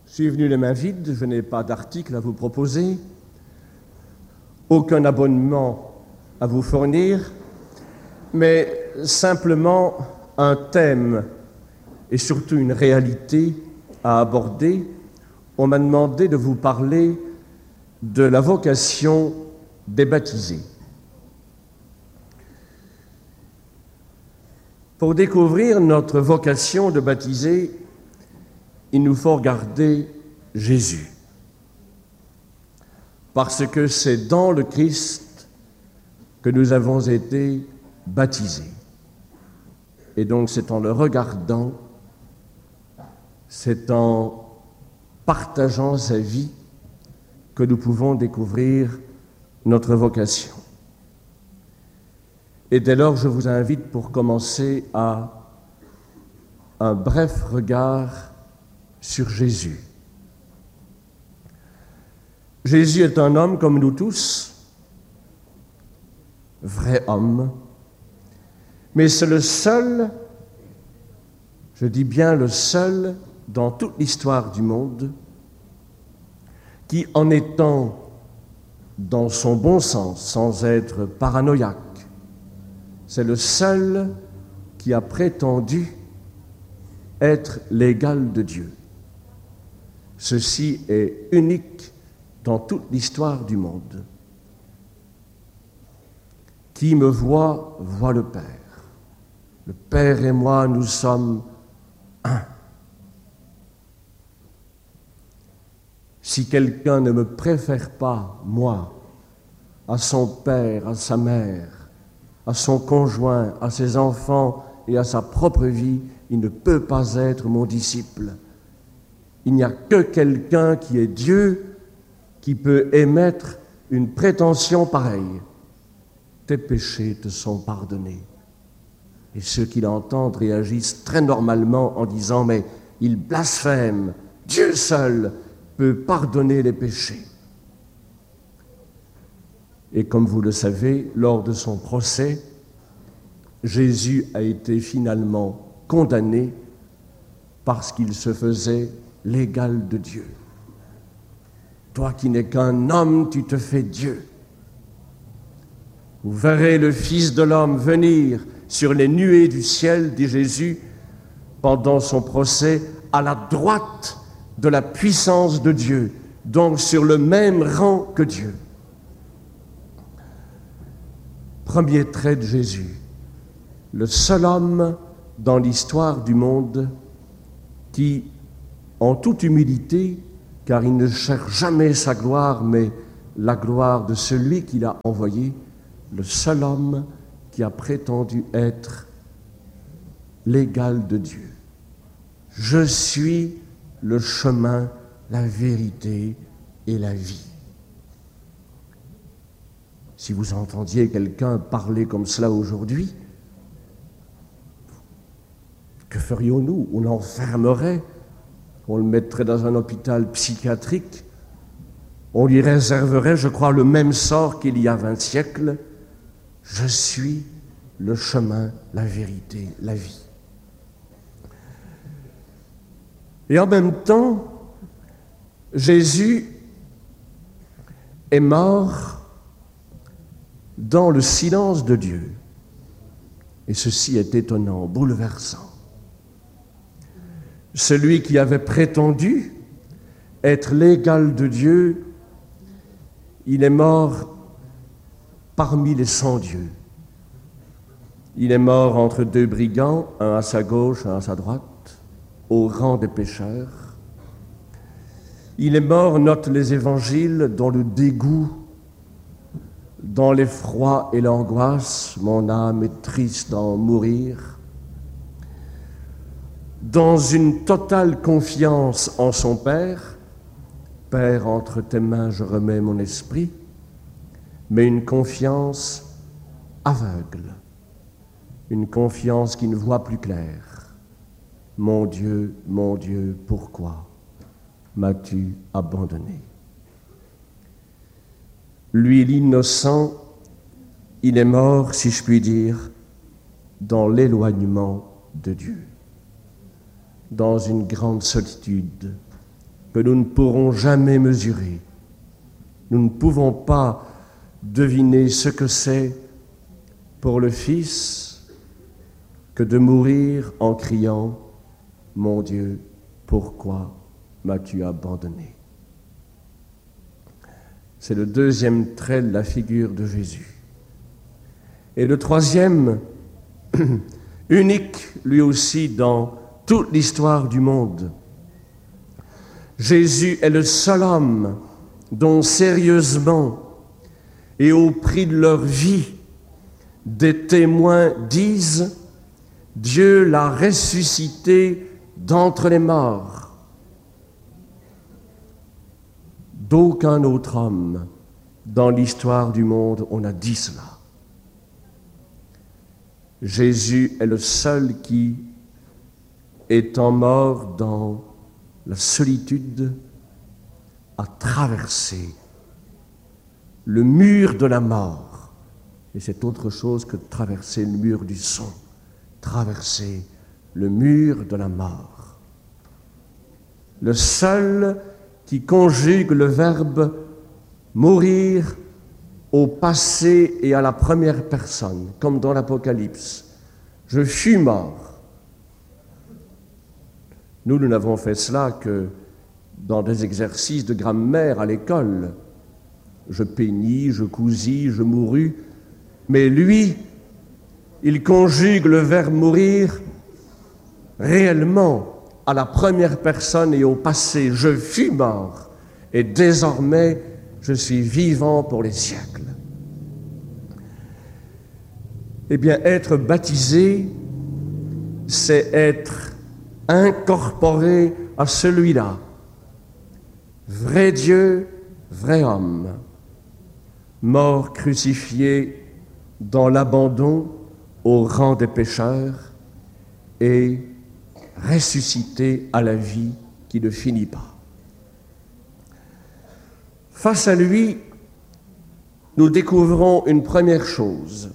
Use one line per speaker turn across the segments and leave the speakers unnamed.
Je suis venu les mains vides, je n'ai pas d'article à vous proposer, aucun abonnement à vous fournir, mais simplement un thème et surtout une réalité à aborder. On m'a demandé de vous parler de la vocation des baptisés. Pour découvrir notre vocation de baptisés, il nous faut regarder Jésus. Parce que c'est dans le Christ que nous avons été baptisés. Et donc c'est en le regardant, c'est en partageant sa vie que nous pouvons découvrir notre vocation. Et dès lors, je vous invite pour commencer à un bref regard sur Jésus. Jésus est un homme comme nous tous, vrai homme, mais c'est le seul, je dis bien le seul, dans toute l'histoire du monde, qui, en étant dans son bon sens, sans être paranoïaque, c'est le seul qui a prétendu être l'égal de Dieu. Ceci est unique dans toute l'histoire du monde. Qui me voit, voit le Père. Le Père et moi, nous sommes un. Si quelqu'un ne me préfère pas, moi, à son père, à sa mère, à son conjoint, à ses enfants et à sa propre vie, il ne peut pas être mon disciple. Il n'y a que quelqu'un qui est Dieu qui peut émettre une prétention pareille. Tes péchés te sont pardonnés. Et ceux qui l'entendent réagissent très normalement en disant « mais il blasphème, Dieu seul peut pardonner les péchés ». Et comme vous le savez, lors de son procès, Jésus a été finalement condamné parce qu'il se faisait l'égal de Dieu. Toi qui n'es qu'un homme, tu te fais Dieu. Vous verrez le Fils de l'homme venir sur les nuées du ciel, dit Jésus, pendant son procès, à la droite de la puissance de Dieu, donc sur le même rang que Dieu. Premier trait de Jésus, le seul homme dans l'histoire du monde qui, en toute humilité, car il ne cherche jamais sa gloire, mais la gloire de celui qui l'a envoyé, le seul homme qui a prétendu être l'égal de Dieu. Je suis le chemin, la vérité et la vie. Si vous entendiez quelqu'un parler comme cela aujourd'hui, que ferions-nous? On l'enfermerait, on le mettrait dans un hôpital psychiatrique, on lui réserverait, je crois, le même sort qu'il y a 20 siècles. Je suis le chemin, la vérité, la vie. Et en même temps, Jésus est mort dans le silence de Dieu. Et ceci est étonnant, bouleversant. Celui qui avait prétendu être l'égal de Dieu, il est mort parmi les sans-dieux. Il est mort entre deux brigands, un à sa gauche, un à sa droite, au rang des pécheurs. Il est mort, notent les évangiles, dans le dégoût, dans l'effroi et l'angoisse. Mon âme est triste d'en mourir. Dans une totale confiance en son Père. Père, entre tes mains, je remets mon esprit. Mais une confiance aveugle, une confiance qui ne voit plus clair. Mon Dieu, pourquoi m'as-tu abandonné? Lui, l'innocent, il est mort, si je puis dire, dans l'éloignement de Dieu, dans une grande solitude, que nous ne pourrons jamais mesurer. Nous ne pouvons pas deviner ce que c'est pour le Fils que de mourir en criant « Mon Dieu, pourquoi m'as-tu abandonné ?» C'est le deuxième trait de la figure de Jésus. Et le troisième, unique lui aussi dans toute l'histoire du monde. Jésus est le seul homme dont sérieusement et au prix de leur vie, des témoins disent « Dieu l'a ressuscité d'entre les morts ». D'aucun autre homme dans l'histoire du monde on a dit cela. Jésus est le seul qui, étant mort dans la solitude, a traversé le mur de la mort. Et c'est autre chose que de traverser le mur du son, traverser le mur de la mort. Le seul qui conjugue le verbe mourir au passé et à la première personne, comme dans l'Apocalypse. Je fus mort. Nous n'avons fait cela que dans des exercices de grammaire à l'école. Je peignis, je cousis, je mourus. Mais lui, il conjugue le verbe mourir réellement à la première personne et au passé. Je fus mort et désormais je suis vivant pour les siècles. Eh bien, être baptisé, c'est être incorporé à celui-là. Vrai Dieu, vrai homme, mort crucifié dans l'abandon au rang des pécheurs et ressuscité à la vie qui ne finit pas. Face à lui, nous découvrons une première chose,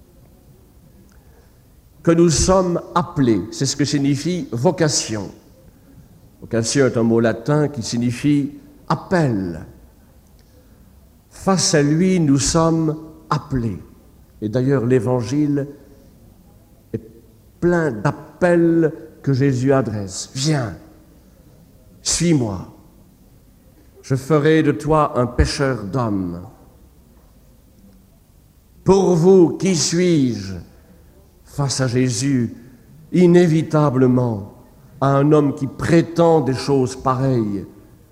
que nous sommes appelés. C'est ce que signifie vocation. Vocation est un mot latin qui signifie appel. Face à lui, nous sommes appelés. Et d'ailleurs, l'Évangile est plein d'appels que Jésus adresse. Viens, suis-moi. Je ferai de toi un pêcheur d'hommes. Pour vous, qui suis-je? Face à Jésus, inévitablement, à un homme qui prétend des choses pareilles.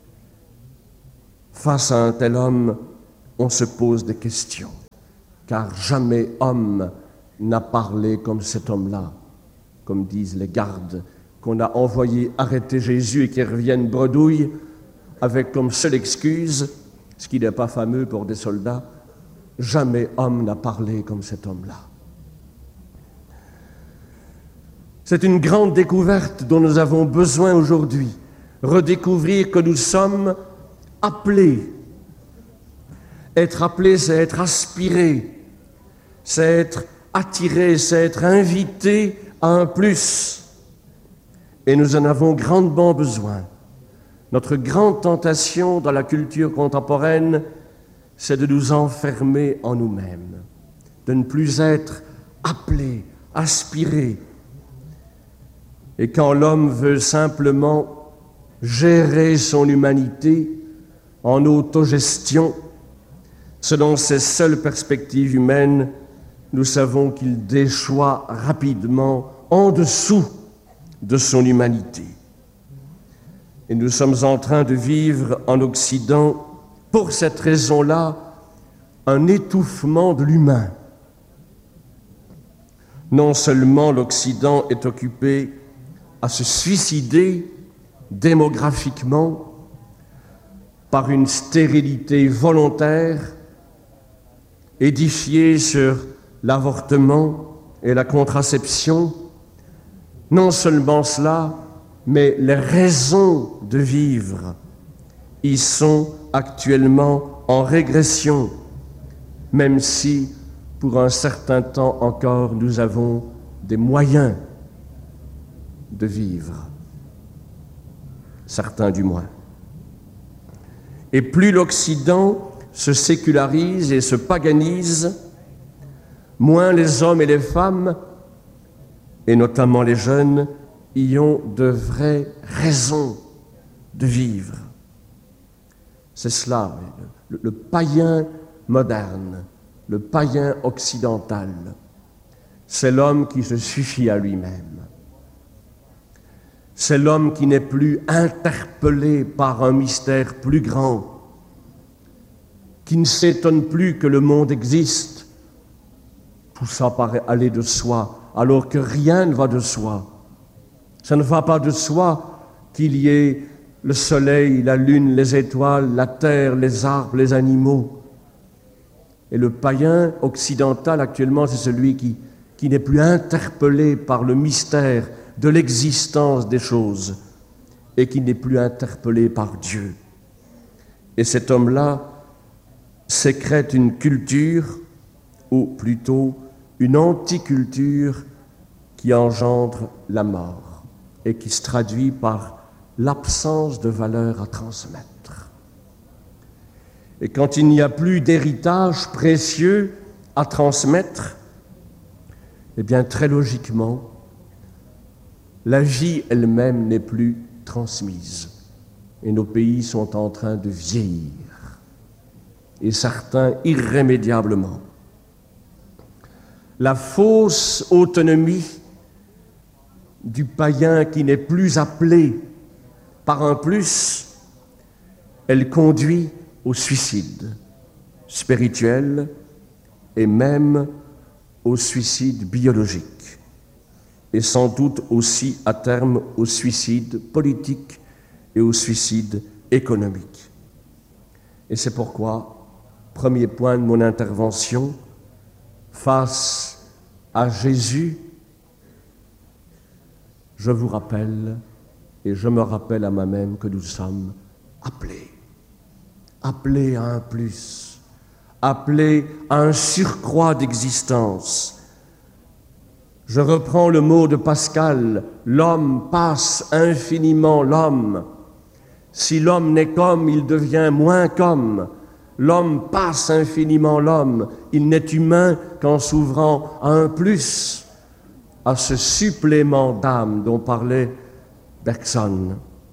Face à un tel homme, on se pose des questions, car jamais homme n'a parlé comme cet homme-là, comme disent les gardes qu'on a envoyés arrêter Jésus et qui reviennent bredouille, avec comme seule excuse, ce qui n'est pas fameux pour des soldats, jamais homme n'a parlé comme cet homme-là. C'est une grande découverte dont nous avons besoin aujourd'hui, redécouvrir que nous sommes appelés. Être appelé, c'est être aspiré, c'est être attiré, c'est être invité à un plus. Et nous en avons grandement besoin. Notre grande tentation dans la culture contemporaine, c'est de nous enfermer en nous-mêmes, de ne plus être appelé, aspiré. Et quand l'homme veut simplement gérer son humanité en autogestion, selon ses seules perspectives humaines, nous savons qu'il déchoit rapidement en dessous de son humanité. Et nous sommes en train de vivre en Occident, pour cette raison-là, un étouffement de l'humain. Non seulement l'Occident est occupé à se suicider démographiquement par une stérilité volontaire édifiée sur l'avortement et la contraception. Non seulement cela, mais les raisons de vivre y sont actuellement en régression, même si pour un certain temps encore nous avons des moyens de vivre, certains du moins. Et plus l'Occident se sécularise et se paganise, moins les hommes et les femmes, et notamment les jeunes, y ont de vraies raisons de vivre. C'est cela, le païen moderne, le païen occidental. C'est l'homme qui se suffit à lui-même. C'est l'homme qui n'est plus interpellé par un mystère plus grand, qui ne s'étonne plus que le monde existe. Tout ça paraît aller de soi, alors que rien ne va de soi. Ça ne va pas de soi qu'il y ait le soleil, la lune, les étoiles, la terre, les arbres, les animaux. Et le païen occidental actuellement, c'est celui qui n'est plus interpellé par le mystère de l'existence des choses et qui n'est plus interpellé par Dieu. Et cet homme-là sécrète une culture, ou plutôt une anticulture qui engendre la mort et qui se traduit par l'absence de valeur à transmettre. Et quand il n'y a plus d'héritage précieux à transmettre, eh bien très logiquement, la vie elle-même n'est plus transmise. Et nos pays sont en train de vieillir, et certains irrémédiablement. La fausse autonomie du païen qui n'est plus appelé par un plus, elle conduit au suicide spirituel et même au suicide biologique, et sans doute aussi à terme au suicide politique et au suicide économique. Et c'est pourquoi, premier point de mon intervention, face à Jésus, je vous rappelle et je me rappelle à moi-même que nous sommes appelés à un plus, appelés à un surcroît d'existence. Je reprends le mot de Pascal, l'homme passe infiniment l'homme. Si l'homme n'est qu'homme, il devient moins qu'homme. L'homme passe infiniment l'homme, il n'est humain qu'en s'ouvrant à un plus, à ce supplément d'âme dont parlait Bergson.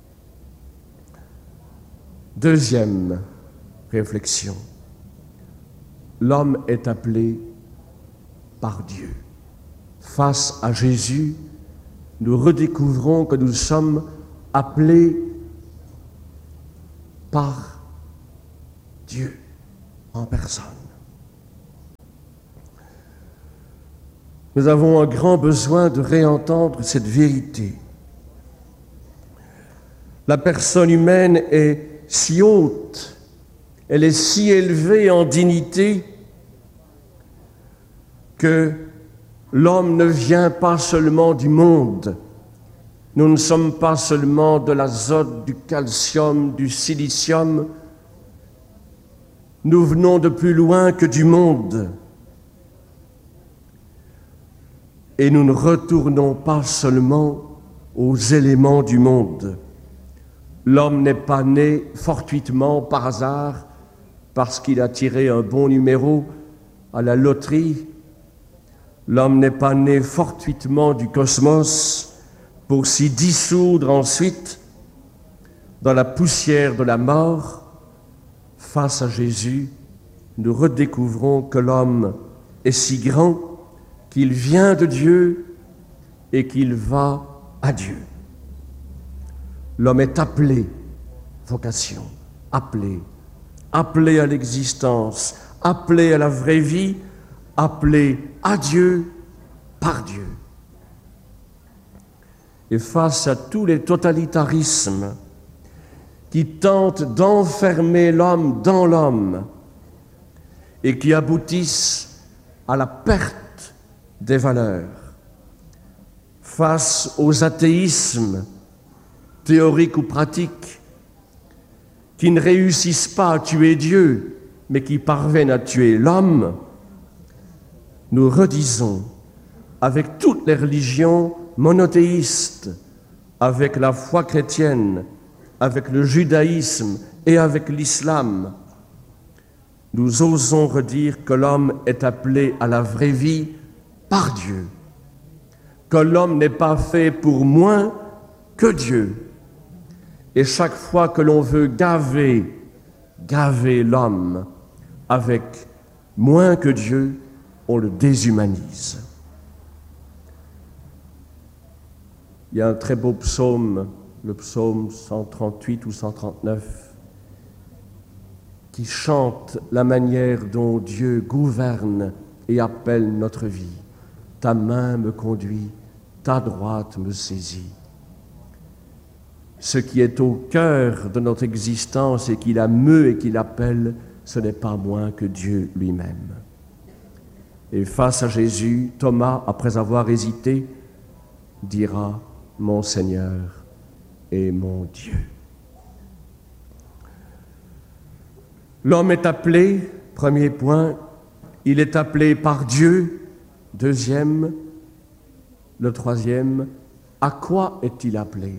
Deuxième réflexion. L'homme est appelé par Dieu. Face à Jésus, nous redécouvrons que nous sommes appelés par Dieu en personne. Nous avons un grand besoin de réentendre cette vérité. La personne humaine est si haute, elle est si élevée en dignité que l'homme ne vient pas seulement du monde. Nous ne sommes pas seulement de l'azote, du calcium, du silicium. Nous venons de plus loin que du monde. Et nous ne retournons pas seulement aux éléments du monde. L'homme n'est pas né fortuitement par hasard parce qu'il a tiré un bon numéro à la loterie. L'homme n'est pas né fortuitement du cosmos pour s'y dissoudre ensuite dans la poussière de la mort. Face à Jésus, nous redécouvrons que l'homme est si grand qu'il vient de Dieu et qu'il va à Dieu. L'homme est appelé, vocation, appelé à l'existence, appelé à la vraie vie, appelé à Dieu, par Dieu. Et face à tous les totalitarismes qui tentent d'enfermer l'homme dans l'homme et qui aboutissent à la perte des valeurs, face aux athéismes théoriques ou pratiques qui ne réussissent pas à tuer Dieu, mais qui parviennent à tuer l'homme, nous redisons avec toutes les religions monothéistes, avec la foi chrétienne, avec le judaïsme et avec l'islam, nous osons redire que l'homme est appelé à la vraie vie par Dieu, que l'homme n'est pas fait pour moins que Dieu. Et chaque fois que l'on veut gaver l'homme avec moins que Dieu, on le déshumanise. Il y a un très beau psaume, le psaume 138 ou 139, qui chante la manière dont Dieu gouverne et appelle notre vie. Ta main me conduit, ta droite me saisit. Ce qui est au cœur de notre existence et qui la meut et qui l'appelle, ce n'est pas moins que Dieu lui-même. Et face à Jésus, Thomas, après avoir hésité, dira « Mon Seigneur et mon Dieu ». L'homme est appelé, premier point, il est appelé par Dieu, deuxième, le troisième, à quoi est-il appelé?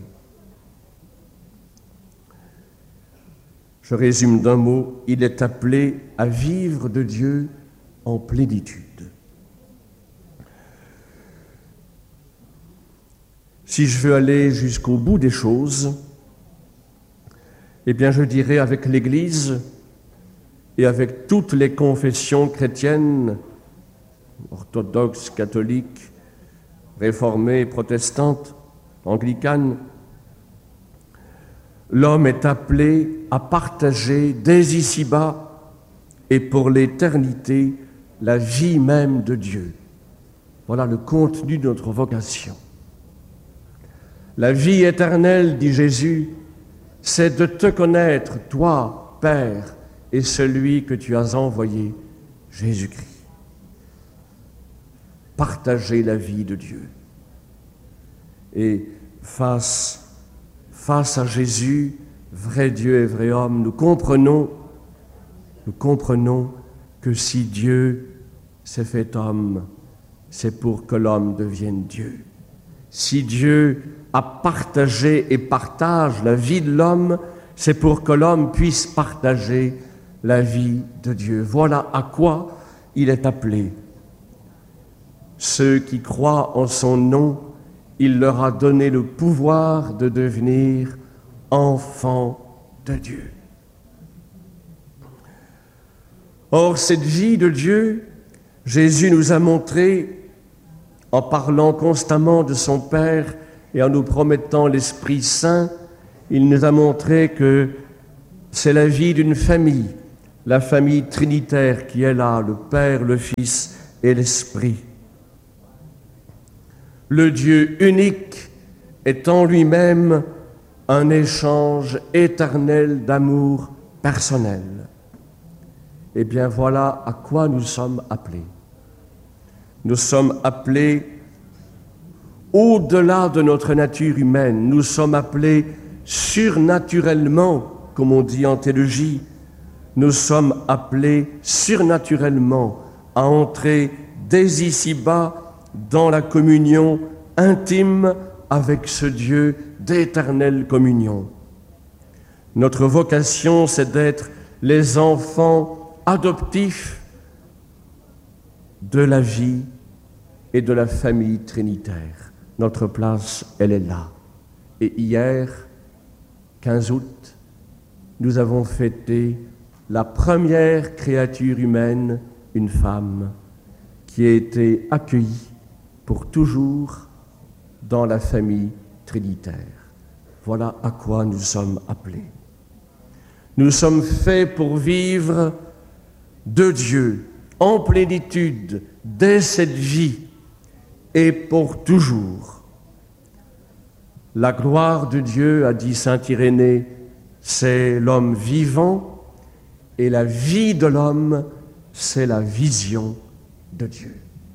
Je résume d'un mot, il est appelé à vivre de Dieu en plénitude. Si je veux aller jusqu'au bout des choses, eh bien je dirais avec l'Église et avec toutes les confessions chrétiennes, orthodoxes, catholiques, réformées, protestantes, anglicanes, l'homme est appelé à partager dès ici-bas et pour l'éternité la vie même de Dieu. Voilà le contenu de notre vocation. La vie éternelle, dit Jésus, c'est de te connaître, toi, Père, et celui que tu as envoyé, Jésus-Christ. Partager la vie de Dieu. Et face à Jésus, vrai Dieu et vrai homme, nous comprenons que si Dieu s'est fait homme, c'est pour que l'homme devienne Dieu. Si Dieu a partagé et partage la vie de l'homme, c'est pour que l'homme puisse partager la vie de Dieu. Voilà à quoi il est appelé. Ceux qui croient en son nom, il leur a donné le pouvoir de devenir enfants de Dieu. Or, cette vie de Dieu, Jésus nous a montré, en parlant constamment de son Père et en nous promettant l'Esprit Saint, il nous a montré que c'est la vie d'une famille, la famille trinitaire qui est là, le Père, le Fils et l'Esprit. Le Dieu unique est en lui-même un échange éternel d'amour personnel. Eh bien, voilà à quoi nous sommes appelés. Nous sommes appelés au-delà de notre nature humaine. Nous sommes appelés surnaturellement, comme on dit en théologie. Nous sommes appelés surnaturellement à entrer dès ici-bas dans la communion intime avec ce Dieu d'éternelle communion. Notre vocation, c'est d'être les enfants adoptifs de la vie et de la famille trinitaire. Notre place, elle est là. Et hier, 15 août, nous avons fêté la première créature humaine, une femme, qui a été accueillie pour toujours dans la famille trinitaire. Voilà à quoi nous sommes appelés. Nous sommes faits pour vivre de Dieu en plénitude dès cette vie et pour toujours. La gloire de Dieu, a dit saint Irénée, c'est l'homme vivant, et la vie de l'homme, c'est la vision de Dieu.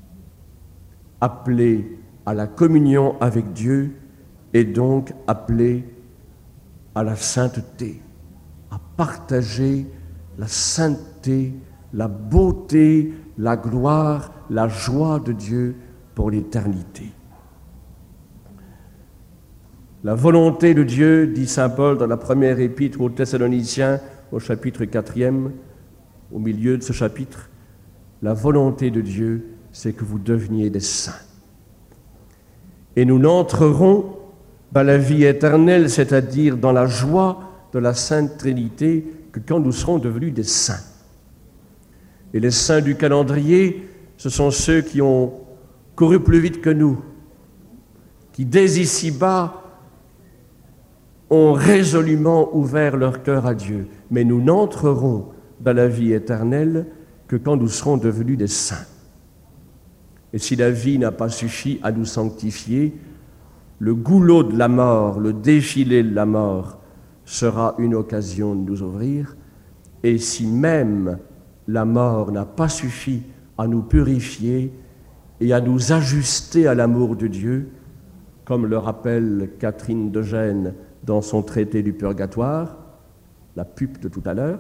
Appelé à la communion avec Dieu et donc appelé à la sainteté, à partager la sainteté, la beauté, la gloire, la joie de Dieu pour l'éternité. La volonté de Dieu, dit saint Paul dans la première épître aux Thessaloniciens, au chapitre 4e, au milieu de ce chapitre, la volonté de Dieu, c'est que vous deveniez des saints. Et nous n'entrerons dans la vie éternelle, c'est-à-dire dans la joie de la Sainte Trinité, que quand nous serons devenus des saints. Et les saints du calendrier, ce sont ceux qui ont couru plus vite que nous, qui dès ici-bas ont résolument ouvert leur cœur à Dieu. Mais nous n'entrerons dans la vie éternelle que quand nous serons devenus des saints. Et si la vie n'a pas suffi à nous sanctifier, le goulot de la mort, le défilé de la mort sera une occasion de nous ouvrir. Et si même la mort n'a pas suffi à nous purifier et à nous ajuster à l'amour de Dieu, comme le rappelle Catherine de Gênes dans son traité du purgatoire, la pupe de tout à l'heure,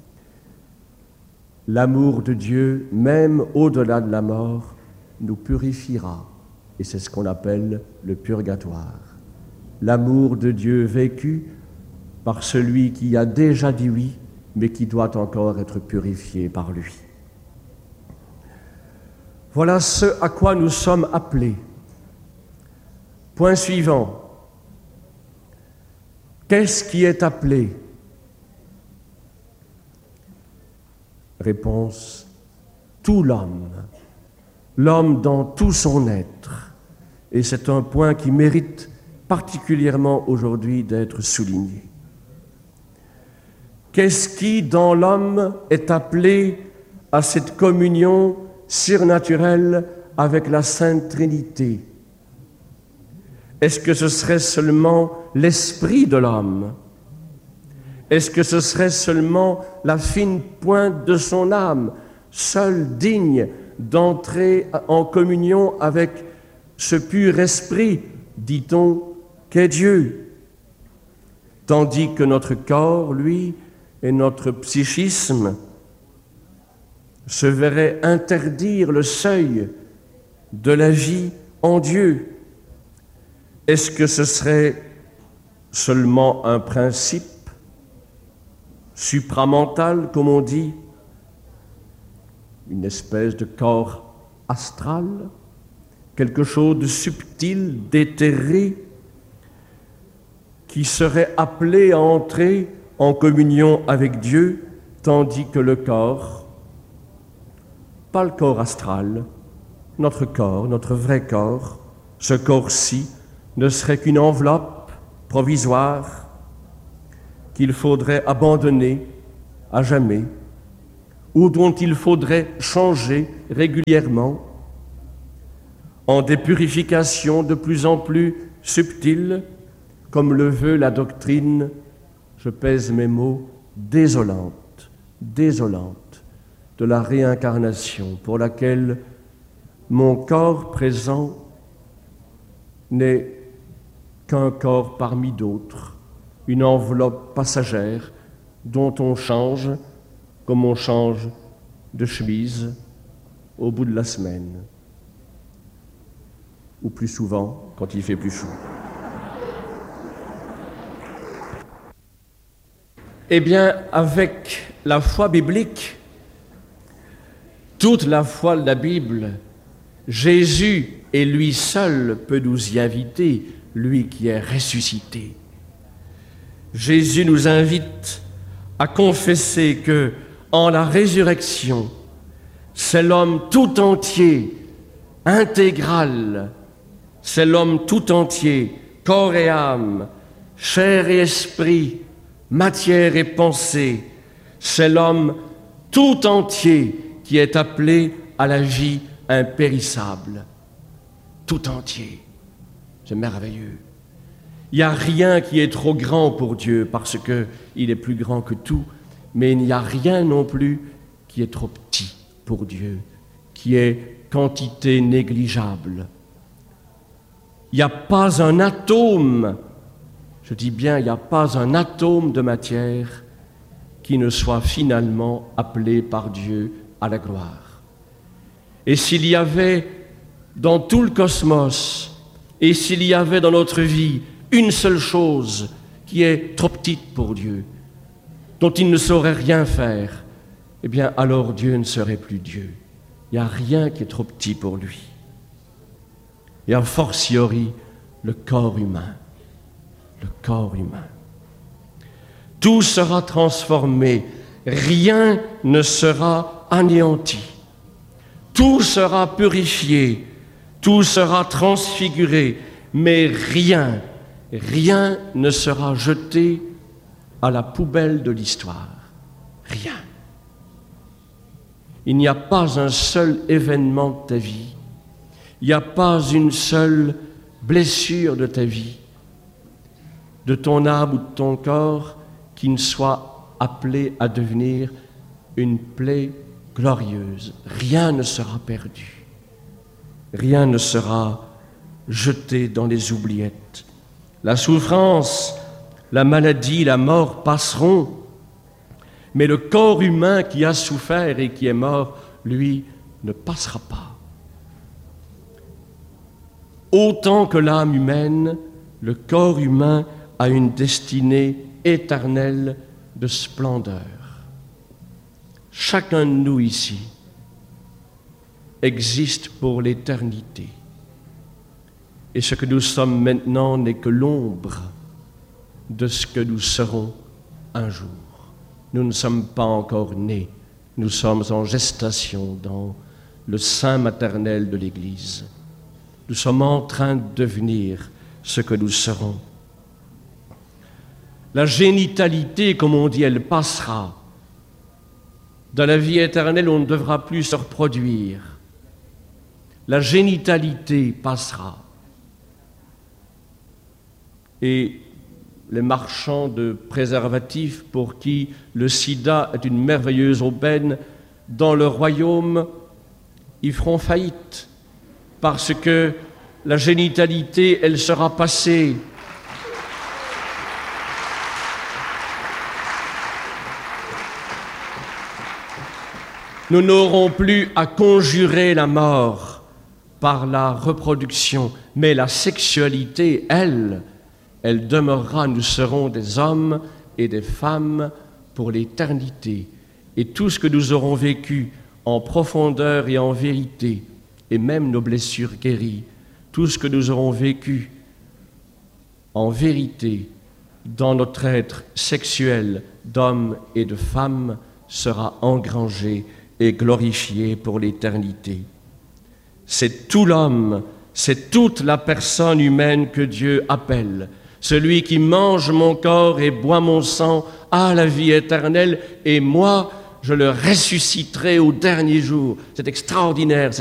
l'amour de Dieu, même au-delà de la mort, nous purifiera. Et c'est ce qu'on appelle le purgatoire. L'amour de Dieu vécu par celui qui a déjà dit oui, mais qui doit encore être purifié par lui. Voilà ce à quoi nous sommes appelés. Point suivant. Qu'est-ce qui est appelé? Réponse, tout l'homme, l'homme dans tout son être. Et c'est un point qui mérite particulièrement aujourd'hui d'être souligné. Qu'est-ce qui, dans l'homme, est appelé à cette communion surnaturelle avec la Sainte Trinité? Est-ce que ce serait seulement l'esprit de l'homme? Est-ce que ce serait seulement la fine pointe de son âme, seule digne d'entrer en communion avec ce pur esprit, dit-on, qu'est Dieu? Tandis que notre corps, lui, et notre psychisme se verraient interdire le seuil de la vie en Dieu. Est-ce que ce serait seulement un principe supramental, comme on dit, une espèce de corps astral, quelque chose de subtil, d'éthéré, qui serait appelé à entrer en communion avec Dieu, tandis que le corps, pas le corps astral, notre vrai corps, ce corps-ci, ne serait qu'une enveloppe provisoire qu'il faudrait abandonner à jamais, ou dont il faudrait changer régulièrement en des purifications de plus en plus subtiles, comme le veut la doctrine, je pèse mes mots, désolante de la réincarnation, pour laquelle mon corps présent n'est qu'un corps parmi d'autres, une enveloppe passagère dont on change comme on change de chemise au bout de la semaine, ou plus souvent quand il fait plus chaud. Eh bien, avec la foi biblique, toute la foi de la Bible, Jésus et lui seul peut nous y inviter, lui qui est ressuscité. Jésus nous invite à confesser que, en la résurrection, c'est l'homme tout entier, intégral, c'est l'homme tout entier, corps et âme, chair et esprit, matière et pensée, c'est l'homme tout entier qui est appelé à la vie impérissable. Tout entier. C'est merveilleux. Il n'y a rien qui est trop grand pour Dieu parce qu'il est plus grand que tout, mais il n'y a rien non plus qui est trop petit pour Dieu, qui est quantité négligeable. Il n'y a pas un atome, je dis bien, il n'y a pas un atome de matière qui ne soit finalement appelé par Dieu à la gloire. Et s'il y avait dans tout le cosmos, et s'il y avait dans notre vie une seule chose qui est trop petite pour Dieu, dont il ne saurait rien faire, eh bien alors Dieu ne serait plus Dieu. Il n'y a rien qui est trop petit pour lui. Et a fortiori, le corps humain. Le corps humain. Tout sera transformé, rien ne sera anéanti. Tout sera purifié, tout sera transfiguré, mais rien ne sera jeté à la poubelle de l'histoire. Rien. Il n'y a pas un seul événement de ta vie, il n'y a pas une seule blessure de ta vie, de ton âme ou de ton corps, qui ne soit appelée à devenir une plaie glorieuse. Rien ne sera perdu, rien ne sera jeté dans les oubliettes. La souffrance, la maladie, la mort passeront, mais le corps humain qui a souffert et qui est mort, lui, ne passera pas. Autant que l'âme humaine, le corps humain a une destinée éternelle de splendeur. Chacun de nous ici existe pour l'éternité. Et ce que nous sommes maintenant n'est que l'ombre de ce que nous serons un jour. Nous ne sommes pas encore nés, nous sommes en gestation dans le sein maternel de l'Église. Nous sommes en train de devenir ce que nous serons. La génitalité, comme on dit, elle passera. Dans la vie éternelle, on ne devra plus se reproduire. La génitalité passera. Et les marchands de préservatifs, pour qui le sida est une merveilleuse aubaine, dans le royaume, ils feront faillite, parce que la génitalité, elle sera passée. Nous n'aurons plus à conjurer la mort par la reproduction, mais la sexualité, elle demeurera. Nous serons des hommes et des femmes pour l'éternité. Et tout ce que nous aurons vécu en profondeur et en vérité, et même nos blessures guéries, tout ce que nous aurons vécu en vérité dans notre être sexuel d'hommes et de femmes sera engrangé et glorifié pour l'éternité. C'est tout l'homme, c'est toute la personne humaine que Dieu appelle. Celui qui mange mon corps et boit mon sang a la vie éternelle, et moi, je le ressusciterai au dernier jour. C'est extraordinaire.